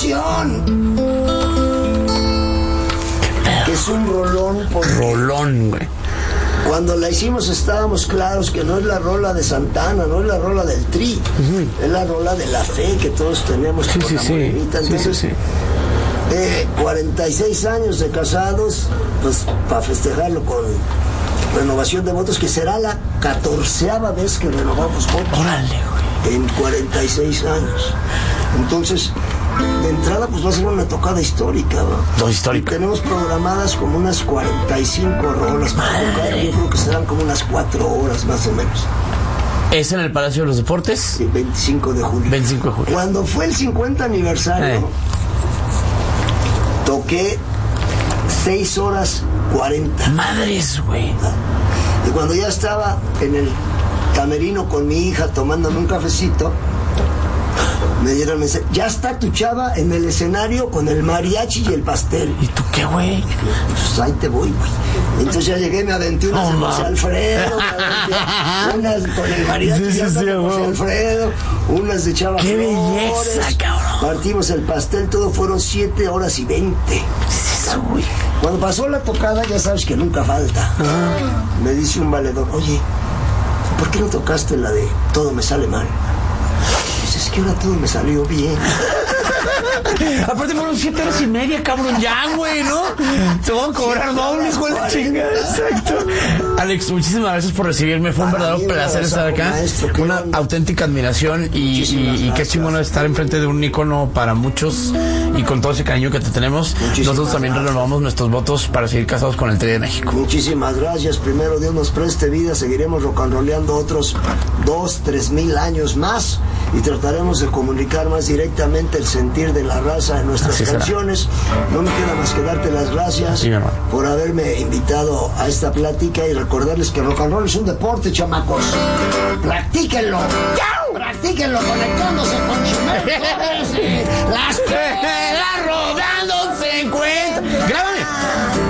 canción. Que es un rolón. Rolón, güey. Cuando la hicimos estábamos claros que no es la rola de Santana, no es la rola del Tri, es la rola de la fe que todos tenemos con la morenita. Entonces, 46 años de casados, pues para festejarlo con renovación de votos, que será la 14ª vez que renovamos votos. Órale, güey. En 46 años. Entonces, de entrada, pues va a ser una tocada histórica, ¿no? Histórica. Tenemos programadas como unas 45 rolas para tocar. Yo creo que serán como unas 4 horas más o menos. ¿Es en el Palacio de los Deportes? Sí, 25 de julio. 25 de julio. Cuando fue el 50 aniversario, toqué 6 horas 40. Madres, güey. Y cuando ya estaba en el camerino con mi hija tomándome un cafecito, me dieron mensaje: ya está tu chava en el escenario con el mariachi y el pastel. ¿Y tú qué, güey? Pues ahí te voy, güey. Entonces ya llegué, me aventé unas de José Alfredo, unas con el mariachi de José Alfredo, unas de Chava ¡qué Flores, belleza, cabrón! Partimos el pastel, todo fueron 7 horas y 20. ¿Qué es eso, güey? Cuando pasó la tocada, ya sabes que nunca falta. Me dice un valedor: oye, ¿por qué no tocaste la de Todo me sale mal? Es que ahora todo me salió bien. Aparte fueron 7 horas y media, cabrón, ya, güey, ¿no? Te van a cobrar doble, hijo de la chingada. Exacto. Alex, muchísimas gracias por recibirme. Fue un verdadero placer estar acá. Maestro, una auténtica admiración y qué chingón estar enfrente de un ícono para muchos y con todo ese cariño que te tenemos. Nosotros también renovamos nuestros votos para seguir casados con el Tri de México. Muchísimas gracias. Primero Dios nos preste vida. Seguiremos rock and rolleando otros 2-3 mil años más y trataremos de comunicar más directamente el sentir de la raza en nuestras canciones. No me queda más que darte las gracias por haberme invitado a esta plática y recordarles que rock and roll es un deporte, chamacos. Practíquenlo. Practíquenlo conectándose con Chumel Torres y las pelas rodando se encuentran.